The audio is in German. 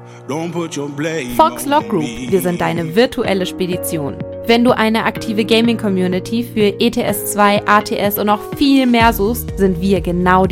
Fox Log Group, wir sind deine virtuelle Spedition. Wenn du eine aktive Gaming-Community für ETS 2, ATS und noch viel mehr suchst, sind wir genau